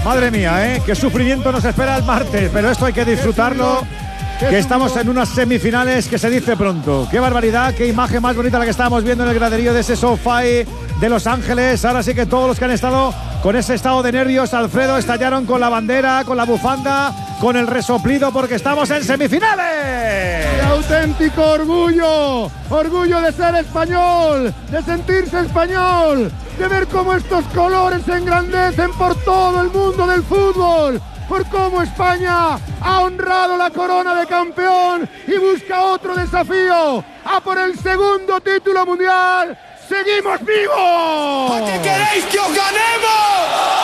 Madre mía, qué sufrimiento nos espera el martes, pero esto hay que disfrutarlo, que estamos en unas semifinales que se dice pronto. Qué barbaridad, qué imagen más bonita la que estábamos viendo en el graderío de ese SoFi de Los Ángeles. Ahora sí que todos los que han estado con ese estado de nervios, Alfredo, estallaron con la bandera, con la bufanda, con el resoplido, porque estamos en semifinales. ¡Qué auténtico orgullo! Orgullo de ser español, de sentirse español, de ver cómo estos colores se engrandecen por todo el mundo del fútbol, por cómo España ha honrado la corona de campeón y busca otro desafío a por el segundo título mundial. ¡Seguimos vivos! ¿A qué queréis que os ganemos?